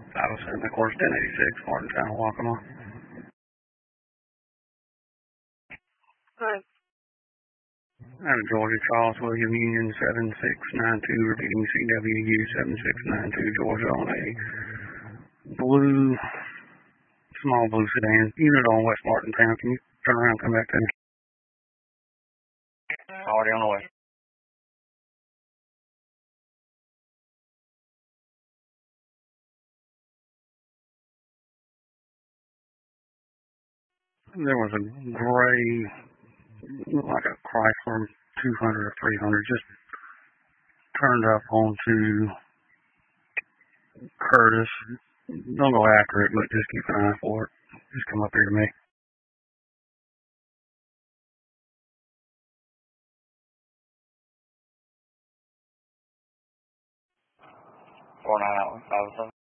507, of course, 1086, Martintown, Waccamaw. Hi. Out of Georgia, Charles William Union 7692, repeating CWU 7692, Georgia, on a blue, small blue sedan, unit on West Martintown. Can you turn around and come back to me? Already on the way. There was a gray, like a Chrysler 200 or 300, just turned up onto Curtis. Don't go after it, but just keep an eye for it. Just come up here to me. 49 out, 507.